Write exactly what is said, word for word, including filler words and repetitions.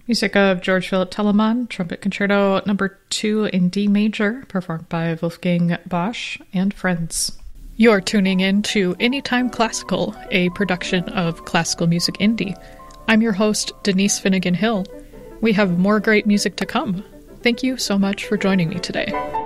Music of George Philipp Telemann, Trumpet Concerto Number two in D major, performed by Wolfgang Bosch and friends. You're tuning in to Anytime Classical, a production of Classical Music Indie. I'm your host, Denise Finnegan Hill. We have more great music to come. Thank you so much for joining me today.